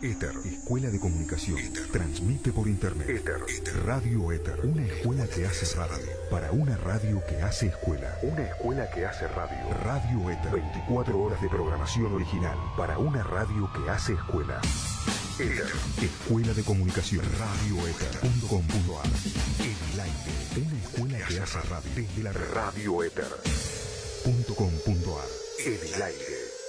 Éter, Escuela de Comunicación. Transmite por internet. Éter. Radio Éter. Una escuela que hace radio. Para una radio que hace escuela. Una escuela que hace radio. Radio Éter. 24 horas de programación original. Para una radio que hace escuela. Éter. Escuela de Comunicación. radioéter.com.ar. En el aire. Una escuela que hace radio. Desde la radioéter.com.ar. En el aire.